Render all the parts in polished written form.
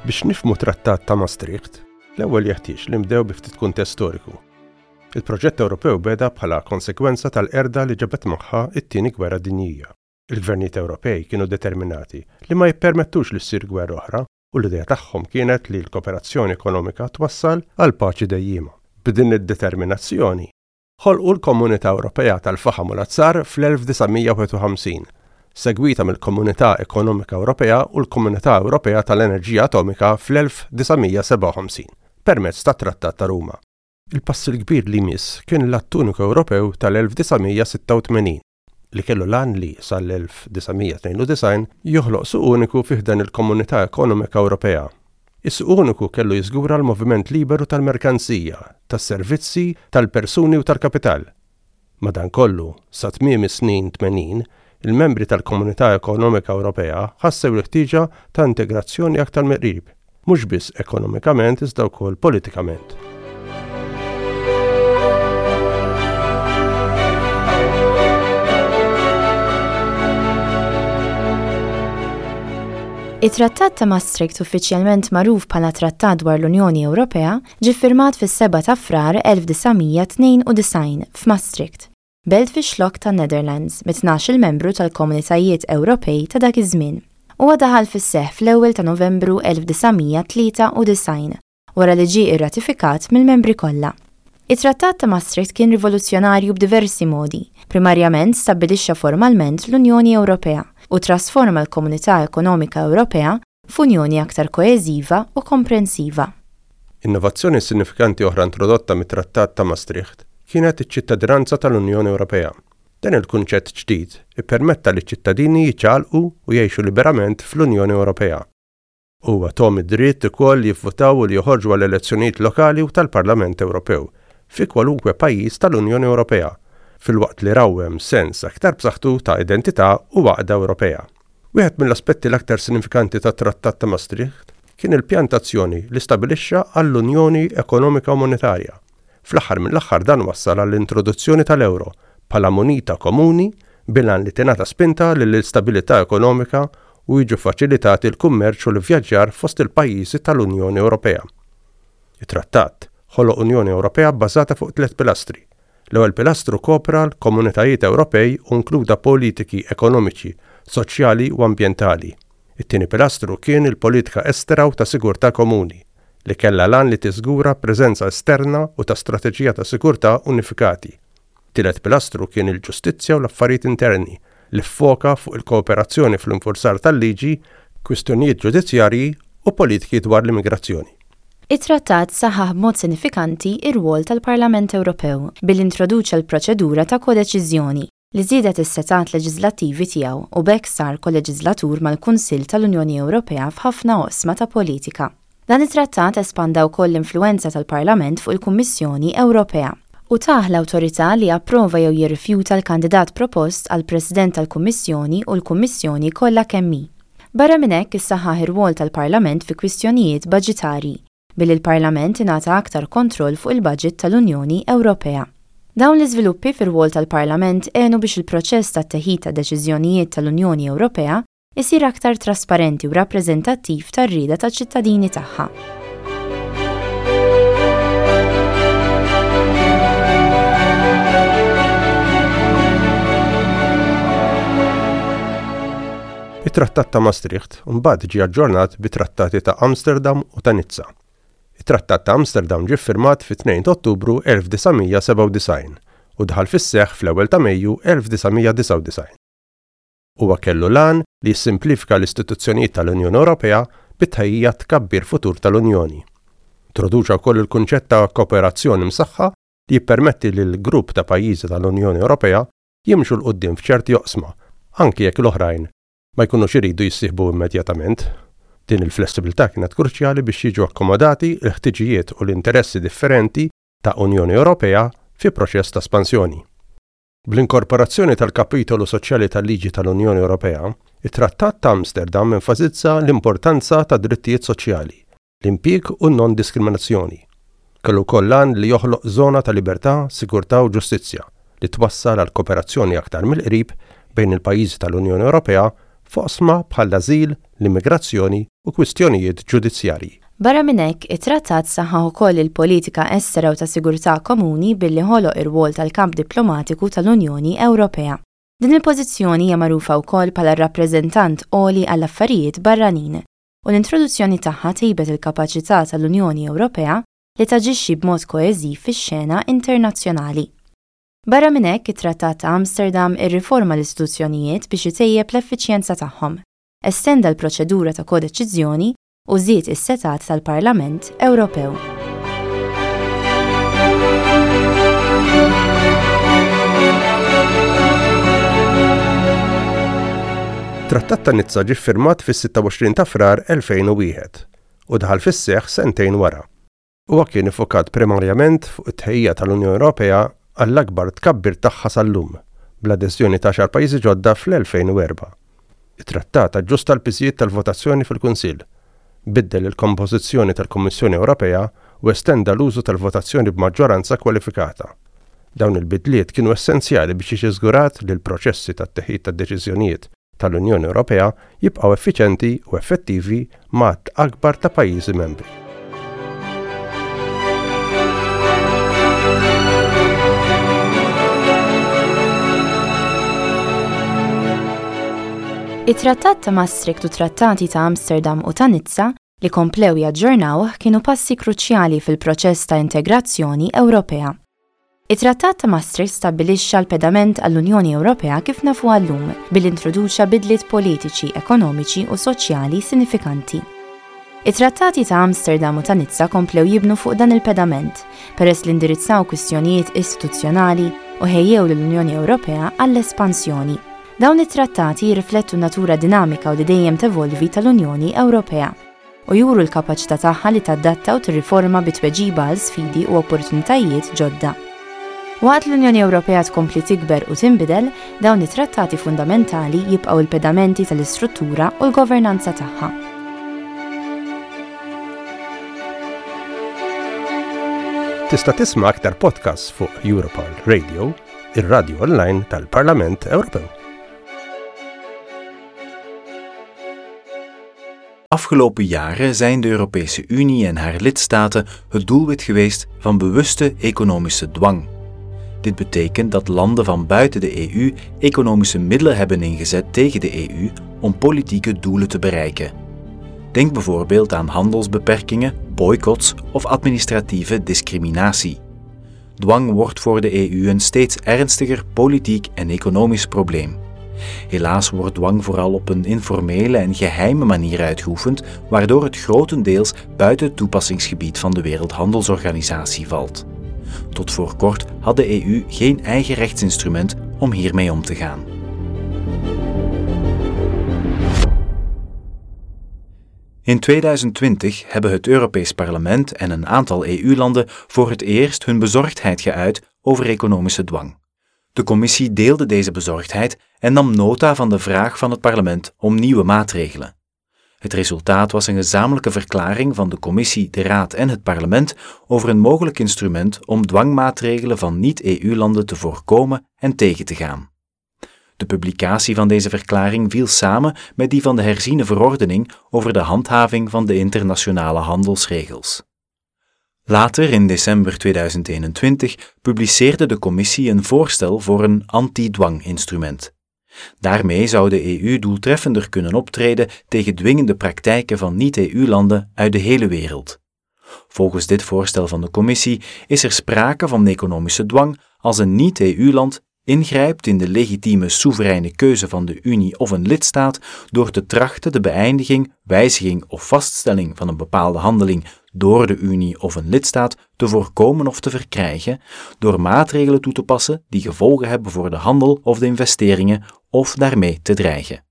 Biex nifhmu Trattat ta' Maastricht, l-ewwel jeħtieġ li nbdew bi ftit kuntest storiku. Il-proġett Ewropew beda bħala konsekwenza tal-qerda li ġabet magħha it-tieni gwerra dinjija. Il-gvernijiet Ewropej kienu determinati li ma jippermettux li ssir gwerra oħra u l-idea tagħhom kienet li l-kooperazzjoni ekonomika twassal għal paċi dejjima. B'din id-determinazzjoni ħolqu l-Komunità Ewropea tal-Faħam u l-Azzar fl-1951, segwita mill-Komunità Ekonomika Ewropea u l-Komunità Ewropea tal-Enerġija Atomika fl-1957, permezz tat Trattat ta' Ruma. Il-pass il-kbir li miss kien l-Att Uniku Ewropew tal-1986, li kellu lan li sal-1992 joħloq suq uniku fih dan il-Komunità Ekonomika Ewropea. Is-suq uniku kellu jiżgura l-moviment liberu tal-merkanzija, tas-servizzi, tal-persuni u tal-kapital. Madankollu, sa tmiem is-snin 80, il-membri tal-Komunità Ekonomika Ewropea ħassew l-ħtieġa ta' integrazzjoni aktar miqrib, mhux biss ekonomikament iżda wkoll politikament. Il-Trattat ta' Maastricht, uffiċjalment magħruf bħala Trattat dwar l-Unjoni Ewropea, ġie ffirmat fis-7 ta' Frar 1992 f'Maastricht, belt fix-xlokk tan-Netherlands mit-12 membru tal-Komunitajiet Ewropej ta' dak iż-żmien. Huwa daħal fis-seħħ fl-ewwel ta' Novembru 1993 wara li ġie irratifikat mill-membri kollha. Il-Trattat ta' Maastricht kien rivoluzzjonarju b'diversi modi. Primarjament stabbilixxa formalment l-Unjoni Ewropea u trasforma l-Komunità Ekonomika Ewropea f'unjoni aktar koeżiva u komprensiva. Innovazzjoni sinifikanti oħra introdotta mit-Trattat ta' Maastricht kienet iċ-ċittadinanza tal-Unjoni Ewropea. Dan il-kunċett ġdid ippermetta li ċ-ċittadini jiċċalqu u jgħixu liberament fl-Unjoni Ewropea. Huwa tom id-dritt ukoll jivvutaw u li joħorġu għal elezzjonijiet lokali u tal-Parlament Ewropew fi kwalunkwe pajjiż tal-Unjoni Ewropea, fil-waqt li rawhem sens aktar b'saħħtu ta' identità u għaqda Ewropea. Wieħed mill-aspetti l-aktar sinifikanti tat-Trattat ta' Maastricht kien il-pjantazzjoni li stabilixxa għall-Unjoni Ekonomika u Monetarja. Fl-aħħar mill-aħħar dan wassal għall-introduzzjoni tal-euro bħala munita komuni bilan li tingħata spinta lill-istabilità ekonomika u jiġu faċilitati l-kummerċ u l-vjaġġar fost il-pajjiżi tal-Unjoni Ewropea. Il-Trattat ħoloq Unjoni Ewropea bbażata fuq 3 pilastri. L-ewwel pilastru kopra l-Komunitajiet Ewropej u inkluda politiki ekonomiċi, soċjali u ambjentali. It-tieni pilastru kien il-politika estera u ta' sigurtà komuni, li kellha lan li tiżgura preżenza esterna u ta' strateġija ta' sigurtà unifikati. Tielet pilastru kien il-ġustizzja u l-affarijiet interni, li ffoka fuq il-kooperazzjoni fl-infurzar tal-liġi, kwistjonijiet ġudizzjarji u politiki dwar l-immigrazzjoni. Il-Trattat saħħaħ b'mod sinifikanti ir-rwol tal-Parlament Ewropew bil-introduċa l-proċedura ta' kodeċiżjoni li żiedet is-setat leġislattivi tiegħu u b'hekk sar koleġislatur mal-Kunsill tal-Unjoni Ewropea f'ħafna oqsma ta' politika. Dan it-trattat espanda wkoll l-influenza tal-Parlament fuq il-Kummissjoni Ewropea u taħ l-awtorità li approva jew jirrifjuta l-kandidat propost għal President tal-Kummissjoni u l-Kummissjoni kollha kemm hi. Barra minn hekk issaħħaħ ir-rwol tal-Parlament fi kwistjonijiet baġitarji billi l-Parlament ingħata aktar kontroll fuq il-budget tal-Unjoni Ewropea. Dawn l-iżviluppi fir-rwol tal-Parlament għenu biex il-proċess tat-teħid ta' deċiżjonijiet tal-Unjoni Ewropea isir aktar trasparenti u rappreżentattiv tar-rieda taċ-ċittadini tagħha. Il-Trattat ta' Maastricht mbagħad ġie aġġornat bit-trattati ta' Amsterdam u ta' Nizza. Il-Trattat ta' Amsterdam ġie ffirmat fit-2 Ottubru 1997 u daħal fis-seħħ fl-ewwel ta' Mejju 1999. Huwa kellu lan li jissimplifika l-istituzzjonijiet tal-Unjoni Ewropea bit-tħejjija tkabbir futur tal-Unjoni. Introduċa wkoll il-kunċett ta' kooperazzjoni msaħħa li jippermetti lil grupp ta' pajjiżi tal-Unjoni Ewropea jimxu l quddiem f'ċerti oqsma, anke jekk l-oħrajn ma jkunux iridu jissieħbu immedjatament. Din il-flessibilità kienet kruċjali biex jiġu akkomodati l-ħtiġijiet u l-interessi differenti ta' Unjoni Ewropea fi proċess ta' espansjoni. Bl-inkorporazzjoni tal-kapitolu soċjali tal-liġi tal-Unjoni Ewropea, it-Trattat ta' Amsterdam enfasizza l-importanza ta' drittijiet soċjali, l-impjieg u non-diskriminazzjoni. Kellu wkoll lan li joħloq żona ta' libertà, sigurtà u ġustizzja li twassal għal kooperazzjoni aktar mill-qrib bejn il-pajjiżi tal-Unjoni Ewropea f'oqsma bħall-ażil, l-immigrazzjoni u kwistjonijiet ġudizzjarji. Barra minn hekk, it-trattat saħħaħ ukoll il-politika estera u ta' sigurtà komuni billi ħoloq ir-rwol tal-kamp diplomatiku tal-Unjoni Ewropea. Din il-pożizzjoni hija magħrufa wkoll bħala rappreżentant għoli għall-affarijiet barranin u l-introduzzjoni tagħha tejbet il-kapaċità tal-Unjoni Ewropea li taġixxi b'mod koeżiv fix-xena internazzjonali. Barra minn hekk, it-Trattat ta' Amsterdam irriforma l-istituzzjonijiet biex itejjeb l-effiċjenza tagħhom, estenda l-proċedura ta' kodeċiżjoni u żied is-setat tal-Parlament Ewropew. Trattat ta' Nizza ġie ffirmat fis-26 ta' Frar 2001 u daħal fis-seħħ sentejn wara. Huwa kien iffokat primarjament fuq it-tħejja tal-Unjoni Ewropea għall-akbar tkabbir tagħha sal-lum, bl-adeżjoni ta' xar pajjiżi ġodda fl-2004. It-trattat aġġusta l-piżijiet tal-votazzjoni fil-Kunsill, biddel il-kompożizzjoni tal-Kummissjoni Ewropea u estenda l-użu tal-votazzjoni b'maġġoranza kwalifikata. Dawn il-bidliet kienu essenzjali biex jiġi żgurat li l-proċessi tat-teħid tad-deċiżjonijiet tal-Unjoni Ewropea jibqgħu effiċjenti u effettivi mat akbar ta' pajjiżi membri. It-Trattat ta' Maastricht u trattati ta' Amsterdam u ta' Nizza li komplew jaġġornawh kienu passi kruċjali fil-proċess ta' integrazzjoni Ewropea. It-Trattat ta' Maastricht stabbilixxa l-pedament għall-Unjoni Ewropea kif nafu għallum bil-introduċa bidliet politiċi, ekonomiċi u soċjali sinifikanti. It-Trattati ta' Amsterdam u ta' Nizza komplew jibnu fuq dan il-pedament peress li indirizzaw kwistjonijiet istituzzjonali u ħejjew l-Unjoni Ewropea għall-espansjoni. Dawn it-trattati jirriflettu natura dinamika u li dejjem tevolvi tal-Unjoni Ewropea u juru l-kapaċità tagħha li tadatta u tirriforma bitweġiba għal sfidi u opportunitajiet ġodda. Waqt l-Unjoni Ewropea tkompli tikber u tinbidel, dawn it-trattati fundamentali jibqgħu l-pedamenti tal-istruttura u l-governanza tagħha. Tista' tisma' aktar podcasts fuq Europol Radio, ir-radio online tal-Parlament Ewropew. Afgelopen jaren zijn de Europese Unie en haar lidstaten het doelwit geweest van bewuste economische dwang. Dit betekent dat landen van buiten de EU economische middelen hebben ingezet tegen de EU om politieke doelen te bereiken. Denk bijvoorbeeld aan handelsbeperkingen, boycotts of administratieve discriminatie. Dwang wordt voor de EU een steeds ernstiger politiek en economisch probleem. Helaas wordt dwang vooral op een informele en geheime manier uitgeoefend, waardoor het grotendeels buiten het toepassingsgebied van de Wereldhandelsorganisatie valt. Tot voor kort had de EU geen eigen rechtsinstrument om hiermee om te gaan. In 2020 hebben het Europees Parlement en een aantal EU-landen voor het eerst hun bezorgdheid geuit over economische dwang. De Commissie deelde deze bezorgdheid en nam nota van de vraag van het parlement om nieuwe maatregelen. Het resultaat was een gezamenlijke verklaring van de Commissie, de Raad en het parlement over een mogelijk instrument om dwangmaatregelen van niet-EU-landen te voorkomen en tegen te gaan. De publicatie van deze verklaring viel samen met die van de herziene verordening over de handhaving van de internationale handelsregels. Later, in december 2021, publiceerde de Commissie een voorstel voor een anti-dwanginstrument. Daarmee zou de EU doeltreffender kunnen optreden tegen dwingende praktijken van niet-EU-landen uit de hele wereld. Volgens dit voorstel van de Commissie is er sprake van economische dwang als een niet-EU-land ingrijpt in de legitieme soevereine keuze van de Unie of een lidstaat door te trachten de beëindiging, wijziging of vaststelling van een bepaalde handeling door de Unie of een lidstaat te voorkomen of te verkrijgen, door maatregelen toe te passen die gevolgen hebben voor de handel of de investeringen of daarmee te dreigen.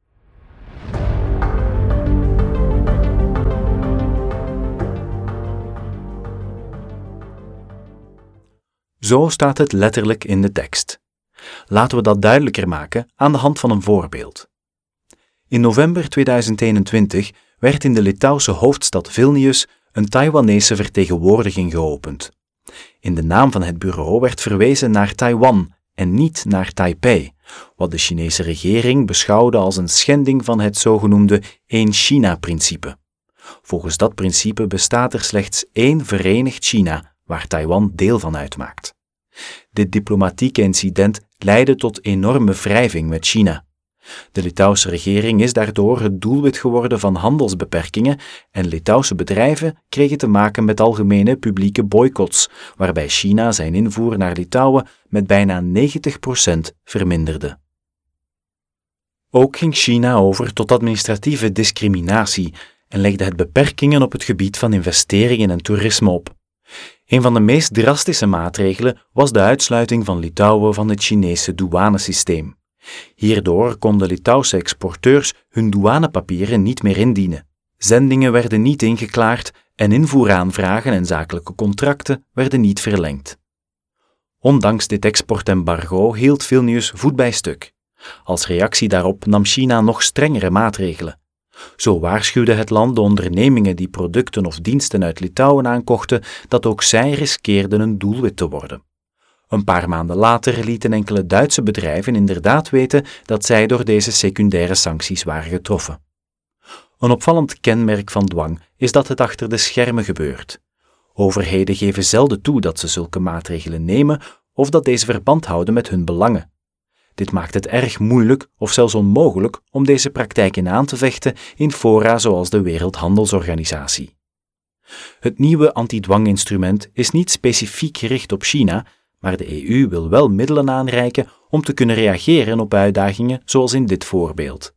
Zo staat het letterlijk in de tekst. Laten we dat duidelijker maken aan de hand van een voorbeeld. In november 2021 werd in de Litouwse hoofdstad Vilnius een Taiwanese vertegenwoordiging geopend. In de naam van het bureau werd verwezen naar Taiwan en niet naar Taipei, wat de Chinese regering beschouwde als een schending van het zogenoemde één China-principe. Volgens dat principe bestaat er slechts één verenigd China, waar Taiwan deel van uitmaakt. Dit diplomatieke incident leidde tot enorme wrijving met China. De Litouwse regering is daardoor het doelwit geworden van handelsbeperkingen en Litouwse bedrijven kregen te maken met algemene publieke boycotts, waarbij China zijn invoer naar Litouwen met bijna 90% verminderde. Ook ging China over tot administratieve discriminatie en legde het beperkingen op het gebied van investeringen en toerisme op. Een van de meest drastische maatregelen was de uitsluiting van Litouwen van het Chinese douanesysteem. Hierdoor konden Litouwse exporteurs hun douanepapieren niet meer indienen. Zendingen werden niet ingeklaard en invoeraanvragen en zakelijke contracten werden niet verlengd. Ondanks dit exportembargo hield Vilnius voet bij stuk. Als reactie daarop nam China nog strengere maatregelen. Zo waarschuwde het land de ondernemingen die producten of diensten uit Litouwen aankochten dat ook zij riskeerden een doelwit te worden. Een paar maanden later lieten enkele Duitse bedrijven inderdaad weten dat zij door deze secundaire sancties waren getroffen. Een opvallend kenmerk van dwang is dat het achter de schermen gebeurt. Overheden geven zelden toe dat ze zulke maatregelen nemen of dat deze verband houden met hun belangen. Dit maakt het erg moeilijk of zelfs onmogelijk om deze praktijken aan te vechten in fora zoals de Wereldhandelsorganisatie. Het nieuwe antidwanginstrument is niet specifiek gericht op China, maar de EU wil wel middelen aanreiken om te kunnen reageren op uitdagingen zoals in dit voorbeeld.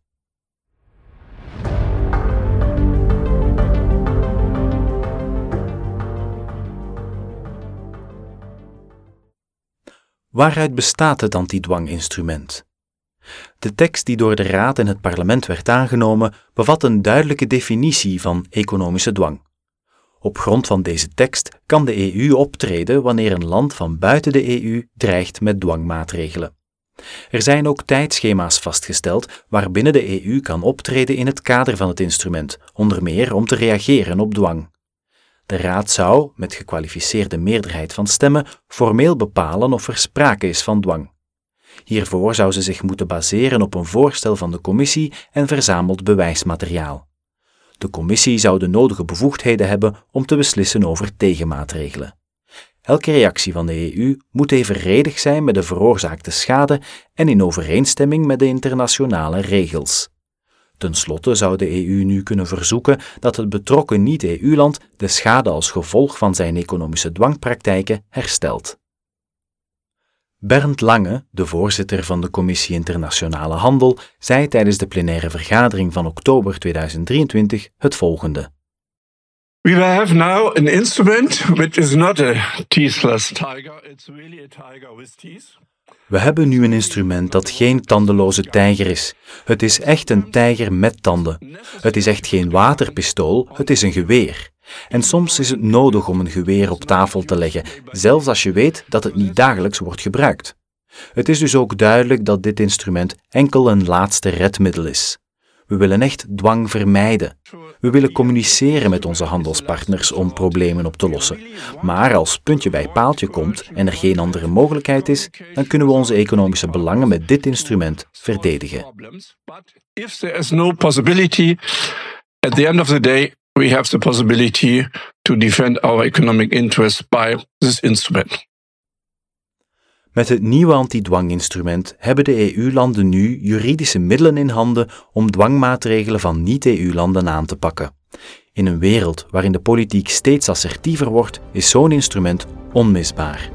Waaruit bestaat het antidwanginstrument? De tekst die door de Raad en het parlement werd aangenomen bevat een duidelijke definitie van economische dwang. Op grond van deze tekst kan de EU optreden wanneer een land van buiten de EU dreigt met dwangmaatregelen. Er zijn ook tijdschema's vastgesteld waarbinnen de EU kan optreden in het kader van het instrument, onder meer om te reageren op dwang. De Raad zou, met gekwalificeerde meerderheid van stemmen, formeel bepalen of er sprake is van dwang. Hiervoor zou ze zich moeten baseren op een voorstel van de Commissie en verzameld bewijsmateriaal. De Commissie zou de nodige bevoegdheden hebben om te beslissen over tegenmaatregelen. Elke reactie van de EU moet evenredig zijn met de veroorzaakte schade en in overeenstemming met de internationale regels. Ten slotte zou de EU nu kunnen verzoeken dat het betrokken niet-EU-land de schade als gevolg van zijn economische dwangpraktijken herstelt. Bernd Lange, de voorzitter van de Commissie Internationale Handel, zei tijdens de plenaire vergadering van oktober 2023 het volgende. We have now an instrument which is not a teethless tiger, it's really a tiger with teeth. We hebben nu een instrument dat geen tandeloze tijger is. Het is echt een tijger met tanden. Het is echt geen waterpistool, het is een geweer. En soms is het nodig om een geweer op tafel te leggen, zelfs als je weet dat het niet dagelijks wordt gebruikt. Het is dus ook duidelijk dat dit instrument enkel een laatste redmiddel is. We willen echt dwang vermijden. We willen communiceren met onze handelspartners om problemen op te lossen. Maar als puntje bij paaltje komt en er geen andere mogelijkheid is, dan kunnen we onze economische belangen met dit instrument verdedigen. If there is no possibility, at the end of the day, we have the possibility to defend our economic interests by this instrument. Met het nieuwe antidwanginstrument hebben de EU-landen nu juridische middelen in handen om dwangmaatregelen van niet-EU-landen aan te pakken. In een wereld waarin de politiek steeds assertiever wordt, is zo'n instrument onmisbaar.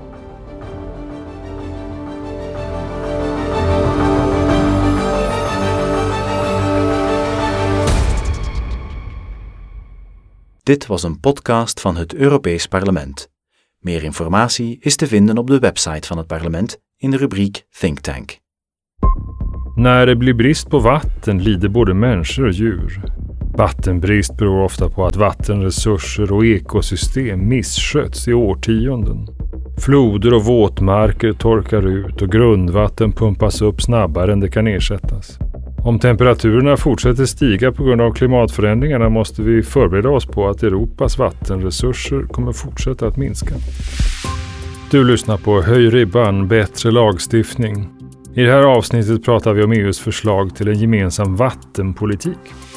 Dit was een podcast van het Europees Parlement. Meer informatie is te vinden op de website van het parlement in de rubriek Think Tank. När det blir brist på vatten lider både människor och djur. Vattenbrist beror ofta på att vattenresurser och ekosystem missköts i årtionden. Floder och våtmarker torkar ut och grundvatten pumpas upp snabbare än det kan ersättas. Om temperaturerna fortsätter stiga på grund av klimatförändringarna måste vi förbereda oss på att Europas vattenresurser kommer fortsätta att minska. Du lyssnar på Höj ribban, bättre lagstiftning. I det här avsnittet pratar vi om EU:s förslag till en gemensam vattenpolitik.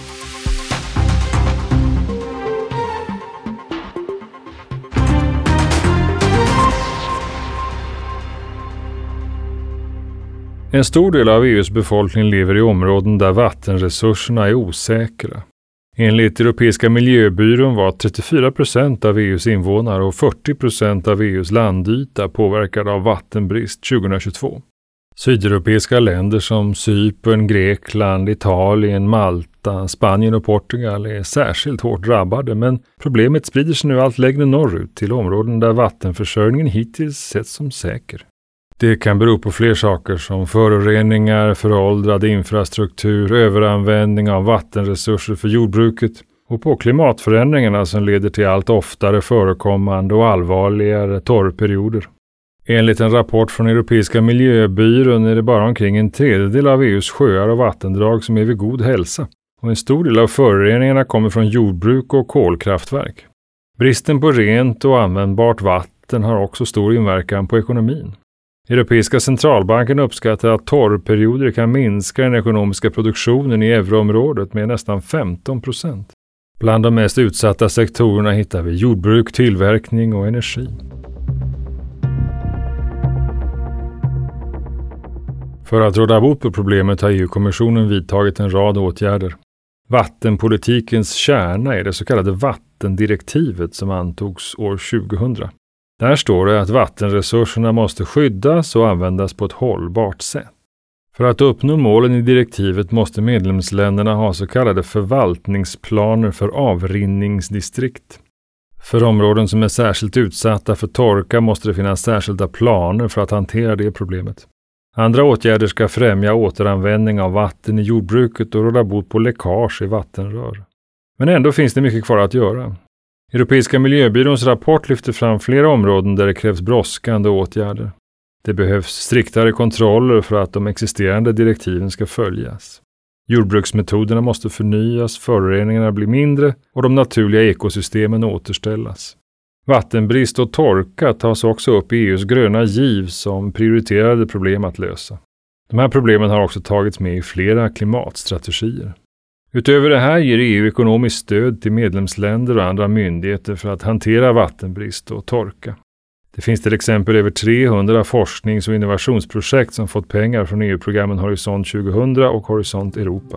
En stor del av EU:s befolkning lever i områden där vattenresurserna är osäkra. Enligt Europeiska miljöbyrån var 34% av EU:s invånare och 40% av EU:s landyta påverkade av vattenbrist 2022. Sydeuropeiska länder som Cypern, Grekland, Italien, Malta, Spanien och Portugal är särskilt hårt drabbade, men problemet sprider sig nu allt längre norrut till områden där vattenförsörjningen hittills setts som säker. Det kan bero på fler saker som föroreningar, föråldrad infrastruktur, överanvändning av vattenresurser för jordbruket och på klimatförändringarna som leder till allt oftare förekommande och allvarligare torrperioder. Enligt en rapport från Europeiska miljöbyrån är det bara omkring en tredjedel av EU:s sjöar och vattendrag som är vid god hälsa, och en stor del av föroreningarna kommer från jordbruk och kolkraftverk. Bristen på rent och användbart vatten har också stor inverkan på ekonomin. Europeiska centralbanken uppskattar att torrperioder kan minska den ekonomiska produktionen i euroområdet med nästan 15%. Bland de mest utsatta sektorerna hittar vi jordbruk, tillverkning och energi. För att råda bot på problemet har EU-kommissionen vidtagit en rad åtgärder. Vattenpolitikens kärna är det så kallade vattendirektivet som antogs år 2000. Där står det att vattenresurserna måste skyddas och användas på ett hållbart sätt. För att uppnå målen i direktivet måste medlemsländerna ha så kallade förvaltningsplaner för avrinningsdistrikt. För områden som är särskilt utsatta för torka måste det finnas särskilda planer för att hantera det problemet. Andra åtgärder ska främja återanvändning av vatten i jordbruket och råda bot på läckage i vattenrör. Men ändå finns det mycket kvar att göra. Europeiska miljöbyråns rapport lyfter fram flera områden där det krävs brådskande åtgärder. Det behövs striktare kontroller för att de existerande direktiven ska följas. Jordbruksmetoderna måste förnyas, föroreningarna bli mindre och de naturliga ekosystemen återställas. Vattenbrist och torka tas också upp i EU:s gröna giv som prioriterade problem att lösa. De här problemen har också tagits med i flera klimatstrategier. Utöver det här ger EU ekonomiskt stöd till medlemsländer och andra myndigheter för att hantera vattenbrist och torka. Det finns till exempel över 300 forsknings- och innovationsprojekt som fått pengar från EU-programmen Horisont 2000 och Horisont Europa.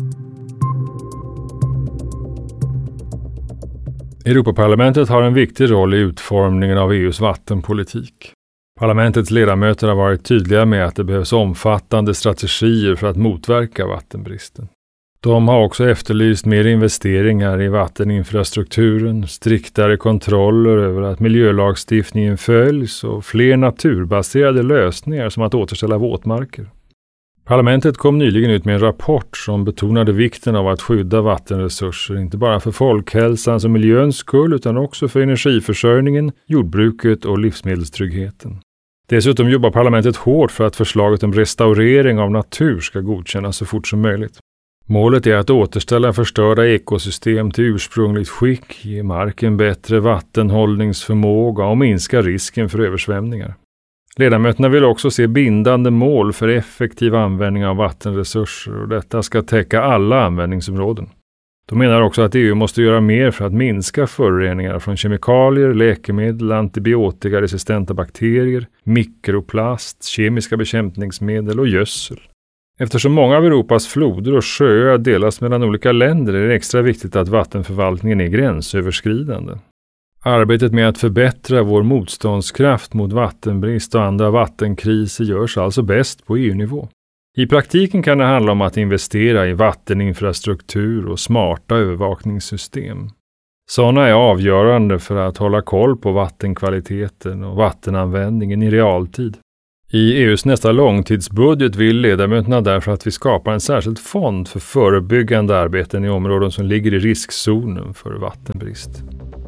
Europaparlamentet har en viktig roll i utformningen av EU:s vattenpolitik. Parlamentets ledamöter har varit tydliga med att det behövs omfattande strategier för att motverka vattenbristen. De har också efterlyst mer investeringar i vatteninfrastrukturen, striktare kontroller över att miljölagstiftningen följs och fler naturbaserade lösningar som att återställa våtmarker. Parlamentet kom nyligen ut med en rapport som betonade vikten av att skydda vattenresurser, inte bara för folkhälsans och miljöns skull utan också för energiförsörjningen, jordbruket och livsmedelstryggheten. Dessutom jobbar parlamentet hårt för att förslaget om restaurering av natur ska godkännas så fort som möjligt. Målet är att återställa förstörda ekosystem till ursprungligt skick, ge marken bättre vattenhållningsförmåga och minska risken för översvämningar. Ledamöterna vill också se bindande mål för effektiv användning av vattenresurser och detta ska täcka alla användningsområden. De menar också att EU måste göra mer för att minska föroreningar från kemikalier, läkemedel, antibiotikaresistenta bakterier, mikroplast, kemiska bekämpningsmedel och gödsel. Eftersom många av Europas floder och sjöar delas mellan olika länder är det extra viktigt att vattenförvaltningen är gränsöverskridande. Arbetet med att förbättra vår motståndskraft mot vattenbrist och andra vattenkriser görs alltså bäst på EU-nivå. I praktiken kan det handla om att investera i vatteninfrastruktur och smarta övervakningssystem. Sådana är avgörande för att hålla koll på vattenkvaliteten och vattenanvändningen i realtid. I EU:s nästa långtidsbudget vill ledamöterna därför att vi skapar en särskild fond för förebyggande arbeten i områden som ligger i riskzonen för vattenbrist.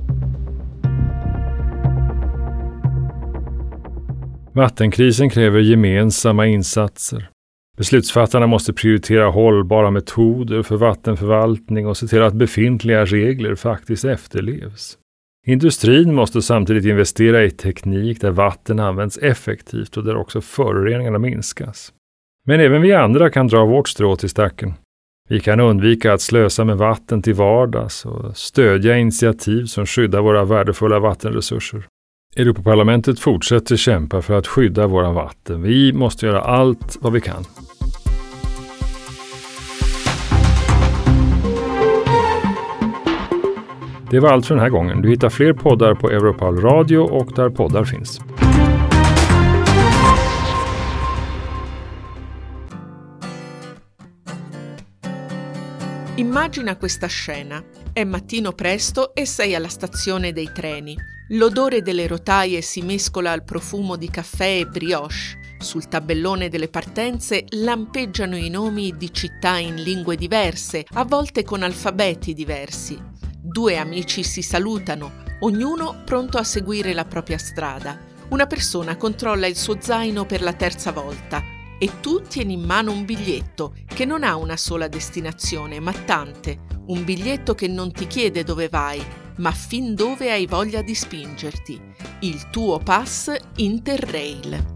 Vattenkrisen kräver gemensamma insatser. Beslutsfattarna måste prioritera hållbara metoder för vattenförvaltning och se till att befintliga regler faktiskt efterlevs. Industrin måste samtidigt investera i teknik där vatten används effektivt och där också föroreningarna minskas. Men även vi andra kan dra vårt strå till stacken. Vi kan undvika att slösa med vatten till vardags och stödja initiativ som skyddar våra värdefulla vattenresurser. Europaparlamentet fortsätter kämpa för att skydda våra vatten. Vi måste göra allt vad vi kan. Det var allt för den här gången. Du hittar fler poddar på Europal Radio och där poddar finns. Immagina questa scena. È mattino presto e sei alla stazione dei treni. L'odore delle rotaie si mescola al profumo di caffè e brioche. Sul tabellone delle partenze lampeggiano i nomi di città in lingue diverse, a volte con alfabeti diversi. Due amici si salutano, ognuno pronto a seguire la propria strada. Una persona controlla il suo zaino per la terza volta. E tu tieni in mano un biglietto che non ha una sola destinazione, ma tante. Un biglietto che non ti chiede dove vai, ma fin dove hai voglia di spingerti. Il tuo pass Interrail.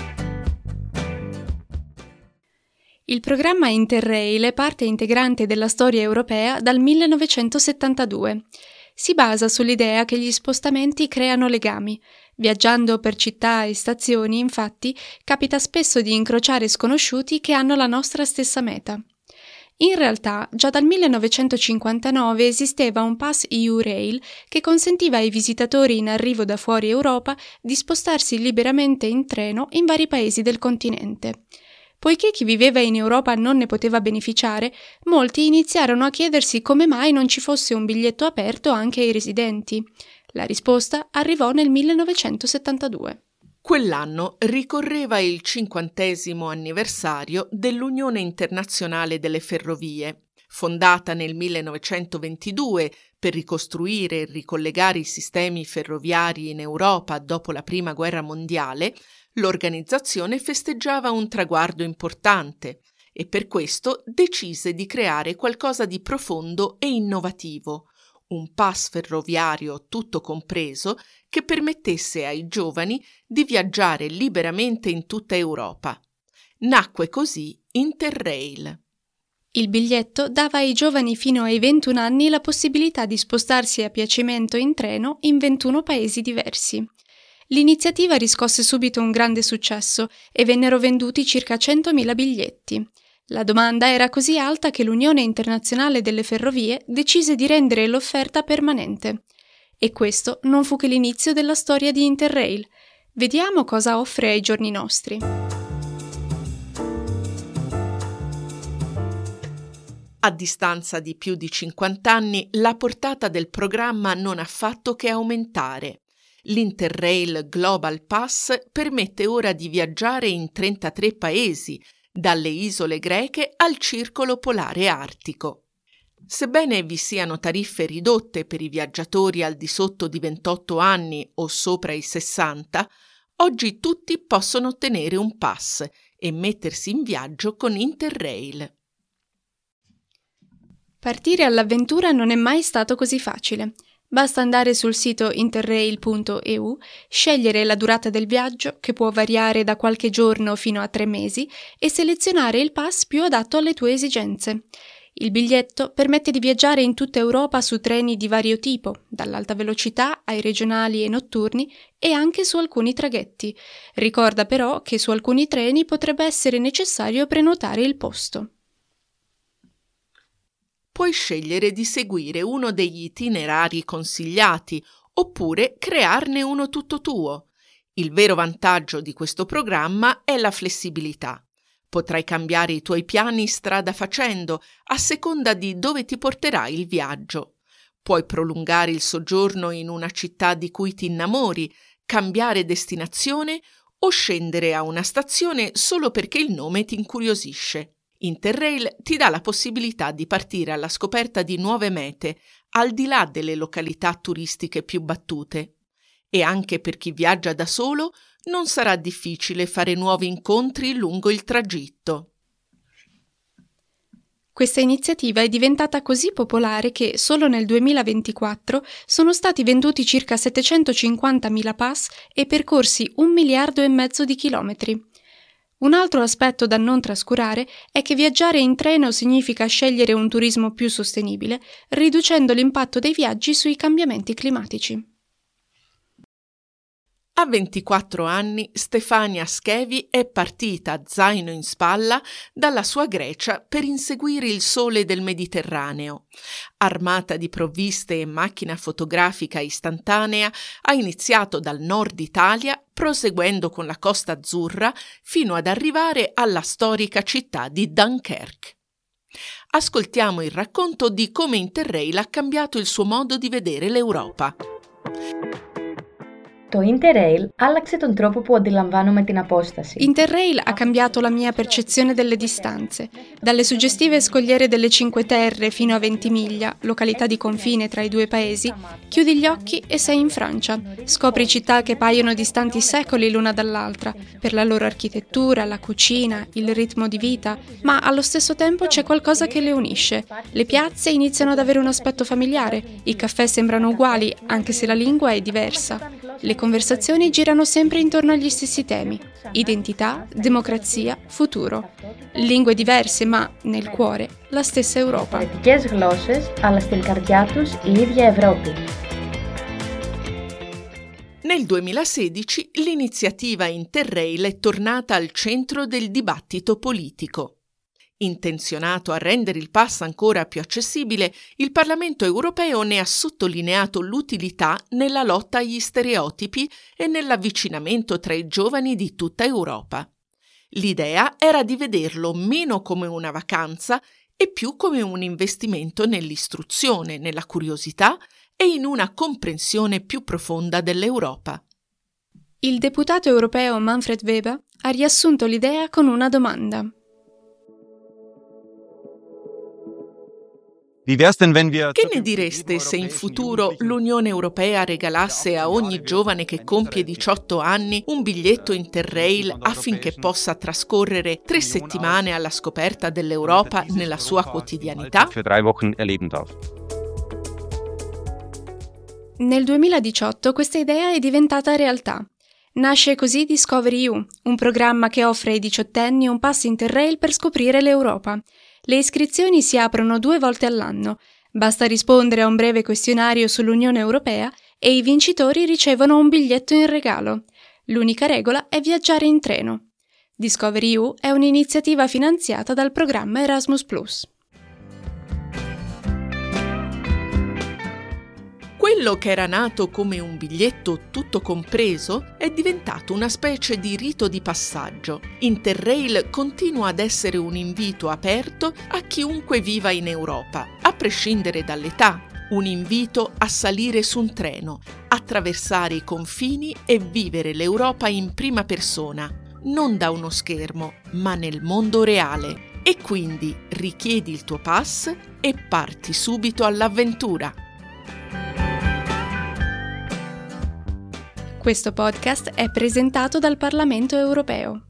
Il programma Interrail è parte integrante della storia europea dal 1972. Si basa sull'idea che gli spostamenti creano legami. Viaggiando per città e stazioni, infatti, capita spesso di incrociare sconosciuti che hanno la nostra stessa meta. In realtà, già dal 1959 esisteva un pass EU-Rail che consentiva ai visitatori in arrivo da fuori Europa di spostarsi liberamente in treno in vari paesi del continente. Poiché chi viveva in Europa non ne poteva beneficiare, molti iniziarono a chiedersi come mai non ci fosse un biglietto aperto anche ai residenti. La risposta arrivò nel 1972. Quell'anno ricorreva il 50° anniversario dell'Unione Internazionale delle Ferrovie. Fondata nel 1922 per ricostruire e ricollegare i sistemi ferroviari in Europa dopo la Prima Guerra Mondiale, l'organizzazione festeggiava un traguardo importante e per questo decise di creare qualcosa di profondo e innovativo, un pass ferroviario tutto compreso che permettesse ai giovani di viaggiare liberamente in tutta Europa. Nacque così Interrail. Il biglietto dava ai giovani fino ai 21 anni la possibilità di spostarsi a piacimento in treno in 21 paesi diversi. L'iniziativa riscosse subito un grande successo e vennero venduti circa 100.000 biglietti. La domanda era così alta che l'Unione Internazionale delle Ferrovie decise di rendere l'offerta permanente. E questo non fu che l'inizio della storia di Interrail. Vediamo cosa offre ai giorni nostri. A distanza di più di 50 anni, la portata del programma non ha fatto che aumentare. L'Interrail Global Pass permette ora di viaggiare in 33 paesi, dalle isole greche al circolo polare artico. Sebbene vi siano tariffe ridotte per i viaggiatori al di sotto di 28 anni o sopra i 60, oggi tutti possono ottenere un pass e mettersi in viaggio con Interrail. Partire all'avventura non è mai stato così facile. Basta andare sul sito interrail.eu, scegliere la durata del viaggio, che può variare da qualche giorno fino a 3 mesi, e selezionare il pass più adatto alle tue esigenze. Il biglietto permette di viaggiare in tutta Europa su treni di vario tipo, dall'alta velocità ai regionali e notturni, e anche su alcuni traghetti. Ricorda però che su alcuni treni potrebbe essere necessario prenotare il posto. Puoi scegliere di seguire uno degli itinerari consigliati oppure crearne uno tutto tuo. Il vero vantaggio di questo programma è la flessibilità. Potrai cambiare i tuoi piani strada facendo a seconda di dove ti porterà il viaggio. Puoi prolungare il soggiorno in una città di cui ti innamori, cambiare destinazione o scendere a una stazione solo perché il nome ti incuriosisce. Interrail ti dà la possibilità di partire alla scoperta di nuove mete, al di là delle località turistiche più battute. E anche per chi viaggia da solo non sarà difficile fare nuovi incontri lungo il tragitto. Questa iniziativa è diventata così popolare che solo nel 2024 sono stati venduti circa 750.000 pass e percorsi 1,5 miliardi di chilometri. Un altro aspetto da non trascurare è che viaggiare in treno significa scegliere un turismo più sostenibile, riducendo l'impatto dei viaggi sui cambiamenti climatici. A 24 anni Stefania Schevi è partita, zaino in spalla, dalla sua Grecia per inseguire il sole del Mediterraneo. Armata di provviste e macchina fotografica istantanea, ha iniziato dal nord Italia, proseguendo con la Costa Azzurra fino ad arrivare alla storica città di Dunkerque. Ascoltiamo il racconto di come Interrail ha cambiato il suo modo di vedere l'Europa. Το Interrail άλλαξε τον τρόπο που αντιλαμβάνομαι την απόσταση. Interrail ha cambiato la mia percezione delle distanze. Dalle suggestive scogliere delle Cinque Terre fino a Ventimiglia, località di confine tra i due paesi, chiudi gli occhi e sei in Francia. Scopri città che paiono distanti secoli l'una dall'altra, per la loro architettura, la cucina, il ritmo di vita, ma allo stesso tempo c'è qualcosa che le unisce. Le piazze iniziano ad avere un aspetto familiare, i caffè sembrano uguali, anche se la lingua è diversa. Le conversazioni girano sempre intorno agli stessi temi: identità, democrazia, futuro. Lingue diverse, ma nel cuore la stessa Europa. Διαφορετικές γλώσσες, αλλά στην καρδιά τους η ίδια Ευρώπη. Nel 2016 l'iniziativa Interrail è tornata al centro del dibattito politico. Intenzionato a rendere il pass ancora più accessibile, il Parlamento europeo ne ha sottolineato l'utilità nella lotta agli stereotipi e nell'avvicinamento tra i giovani di tutta Europa. L'idea era di vederlo meno come una vacanza e più come un investimento nell'istruzione, nella curiosità e in una comprensione più profonda dell'Europa. Il deputato europeo Manfred Weber ha riassunto l'idea con una domanda. Che ne direste se in futuro l'Unione Europea regalasse a ogni giovane che compie 18 anni un biglietto Interrail affinché possa trascorrere 3 settimane alla scoperta dell'Europa nella sua quotidianità? Nel 2018 questa idea è diventata realtà. Nasce così Discovery-EU, un programma che offre ai diciottenni un pass Interrail per scoprire l'Europa. Le iscrizioni si aprono 2 volte all'anno. Basta rispondere a un breve questionario sull'Unione Europea e i vincitori ricevono un biglietto in regalo. L'unica regola è viaggiare in treno. Discovery-EU è un'iniziativa finanziata dal programma Erasmus+. Quello che era nato come un biglietto tutto compreso è diventato una specie di rito di passaggio. Interrail continua ad essere un invito aperto a chiunque viva in Europa, a prescindere dall'età, un invito a salire su un treno, attraversare i confini e vivere l'Europa in prima persona, non da uno schermo, ma nel mondo reale. E quindi richiedi il tuo pass e parti subito all'avventura. Questo podcast è presentato dal Parlamento europeo.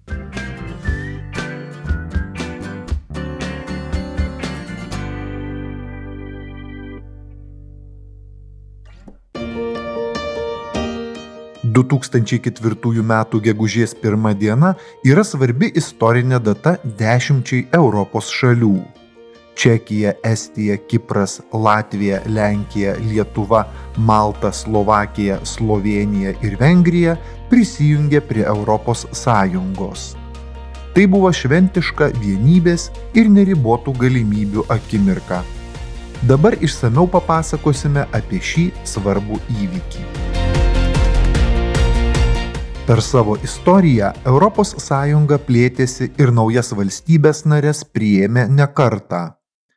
metų gegužės 1 diena yra svarbi istorinė data 10 Europos šalių. Čekija, Estija, Kipras, Latvija, Lenkija, Lietuva, Malta, Slovakija, Slovėnija ir Vengrija prisijungė prie Europos Sąjungos. Tai buvo šventiška vienybės ir neribotų galimybių akimirka. Dabar išsamiau papasakosime apie šį svarbų įvykį. Per savo istoriją Europos Sąjunga plėtėsi ir naujas valstybės narės priėmė ne kartą.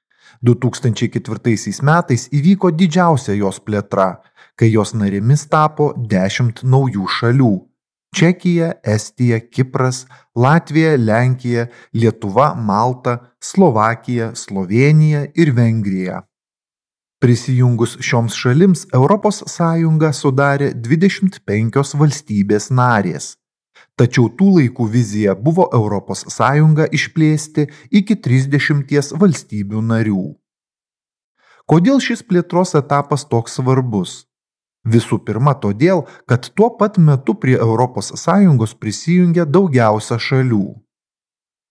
2004 metais įvyko didžiausia jos plėtra, kai jos narėmis tapo 10 naujų šalių – Čekija, Estija, Kipras, Latvija, Lenkija, Lietuva, Malta, Slovakija, Slovėnija ir Vengrija. Prisijungus šioms šalims Europos Sąjunga sudarė 25 valstybės narės. Tačiau tų laikų vizija buvo Europos Sąjungą išplėsti iki 30 valstybių narių. Kodėl šis plėtros etapas toks svarbus? Visų pirma, todėl, kad tuo pat metu prie Europos Sąjungos prisijungė daugiausia šalių.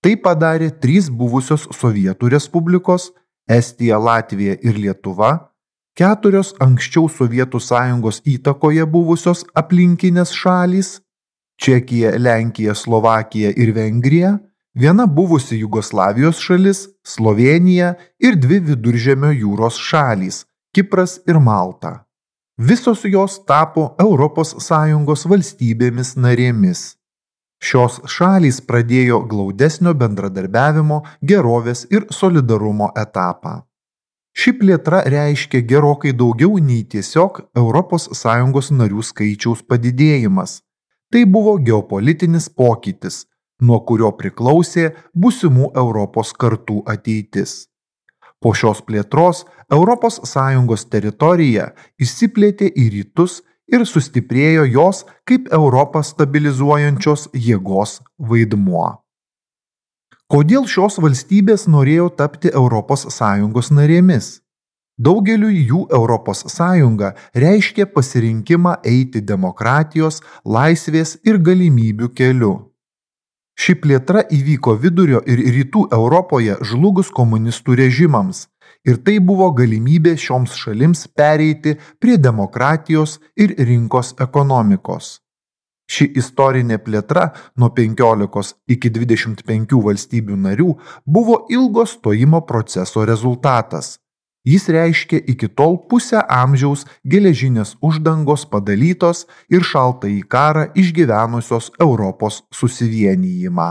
Tai padarė 3 buvusios Sovietų respublikos – Estija, Latvija ir Lietuva, 4 anksčiau Sovietų sąjungos įtakoje buvusios aplinkinės šalys – Čekija, Lenkija, Slovakija ir Vengrija, 1 buvusi Jugoslavijos šalis – Slovėnija ir 2 Viduržemio jūros šalys – Kipras ir Malta. Visos jos tapo Europos Sąjungos valstybėmis narėmis. Šios šalys pradėjo glaudesnio bendradarbiavimo, gerovės ir solidarumo etapą. Ši plėtra reiškia gerokai daugiau nei tiesiog ES narių skaičiaus padidėjimas. Tai buvo geopolitinis pokytis, nuo kurio priklausė būsimų Europos kartų ateitis. Po šios plėtros ES teritorija išsiplėtė į rytus ir sustiprėjo jos kaip Europą stabilizuojančios jėgos vaidmuo. Kodėl šios valstybės norėjo tapti ES narėmis? Daugeliui jų ES reiškia pasirinkimą eiti demokratijos, laisvės ir galimybių keliu. Ši plėtra įvyko vidurio ir rytų Europoje žlugus komunistų režimams, ir tai buvo galimybė šioms šalims pereiti prie demokratijos ir rinkos ekonomikos. Ši istorinė plėtra nuo 15 iki 25 valstybių narių buvo ilgo stojimo proceso rezultatas. Jis reiškia iki tol pusę amžiaus geležinės uždangos padalytos ir šaltąjį karą išgyvenusios Europos susivienijimą.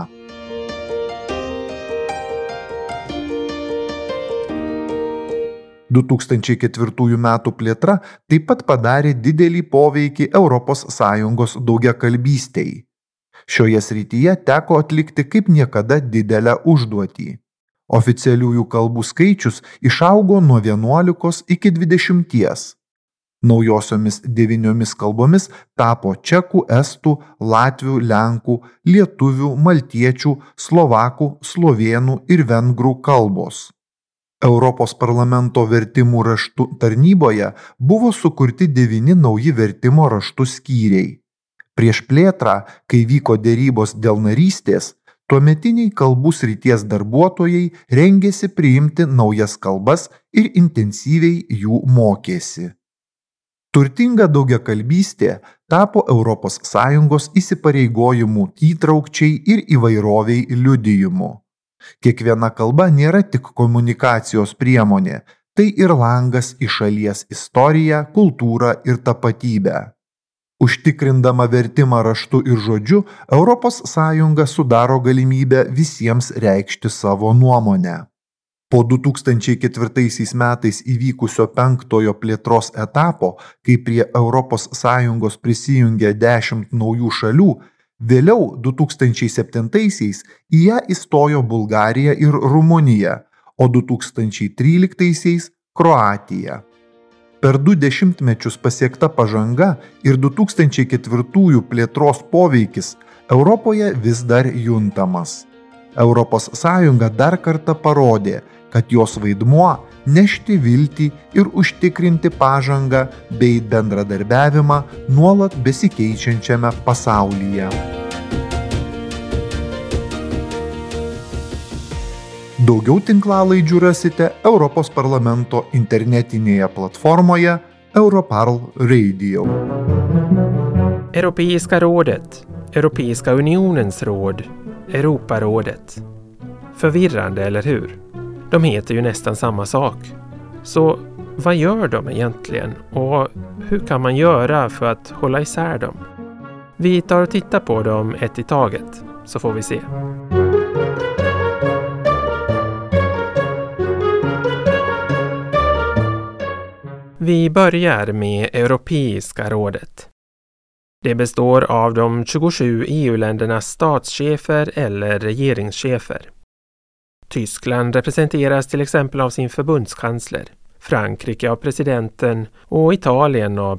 – 2004 metų plėtra taip pat padarė didelį poveikį ES daugiakalbystei. Šioje srityje teko atlikti kaip niekada didelę užduotį. Oficialiųjų kalbų skaičius išaugo nuo 11 iki 20. Naujosiomis 9 kalbomis tapo čekų, estų, latvių, lenkų, lietuvių, maltiečių, slovakų, slovėnų ir vengrų kalbos. Europos parlamento vertimų raštų tarnyboje buvo sukurti 9 nauji vertimo raštų skyriai. Prieš plėtrą, kai vyko derybos dėl narystės, tuometiniai kalbų srities darbuotojai rengėsi priimti naujas kalbas ir intensyviai jų mokėsi. Turtinga daugiakalbystė tapo ES įsipareigojimų įtraukčiai ir įvairoviai liudijimu. Kiekviena kalba nėra tik komunikacijos priemonė, tai ir langas į šalies istoriją, kultūrą ir tapatybę. Užtikrindama vertimą raštu ir žodžiu, ES sudaro galimybę visiems reikšti savo nuomonę. Po 2004 metais įvykusio 5 plėtros etapo, kai prie ES prisijungė 10 naujų šalių, vėliau 2007 į ją įstojo Bulgarija ir Rumunija, o 2013 Kroatija. Per 2 dešimtmečius pasiekta pažanga ir 2004 plėtros poveikis Europoje vis dar juntamas. ES dar kartą parodė, kad jos vaidmuo nešti viltį ir užtikrinti pažangą bei bendradarbiavimą nuolat besikeičiančiame pasaulyje. Daugiau tinklalaidžių rasite Europos parlamento internetinėje platformoje Europarl Radio. Europeiska rådet, Europeiska unionens råd, Europarådet. Förvirrande, eller hur? De heter ju nästan samma sak. Så vad gör de egentligen? Och hur kan man göra för att hålla isär dem? Vi tar och tittar på dem ett i taget, så får vi se. Vi börjar med Europeiska rådet. Det består av de 27 EU-ländernas statschefer eller regeringschefer. Tyskland representeras till exempel av sin förbundskansler, Frankrike av presidenten och Italien av